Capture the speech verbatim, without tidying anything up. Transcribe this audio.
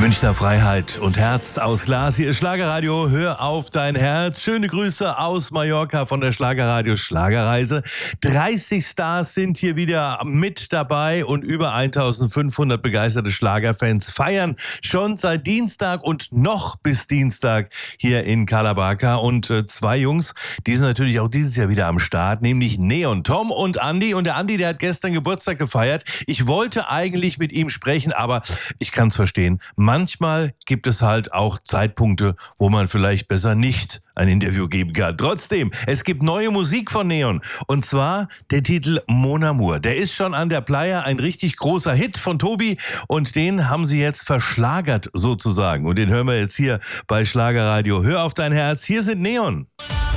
Münchner Freiheit und Herz aus Glas. Hier ist Schlagerradio, hör auf dein Herz. Schöne Grüße aus Mallorca von der Schlagerradio Schlagerreise. dreißig Stars sind hier wieder mit dabei und über eintausendfünfhundert begeisterte Schlagerfans feiern schon seit Dienstag und noch bis Dienstag hier in Cala Barca. Und äh, zwei Jungs, die sind natürlich auch dieses Jahr wieder am Start, nämlich Neon, Tom und Andi. Und der Andi, der hat gestern Geburtstag gefeiert. Ich wollte eigentlich mit ihm sprechen, aber ich kann es verstehen. Manchmal gibt es halt auch Zeitpunkte, wo man vielleicht besser nicht ein Interview geben kann. Trotzdem, es gibt neue Musik von Neon. Und zwar der Titel Mon Amour. Der ist schon an der Playa ein richtig großer Hit von Tobi. Und den haben sie jetzt verschlagert sozusagen. Und den hören wir jetzt hier bei Schlagerradio. Hör auf dein Herz. Hier sind Neon.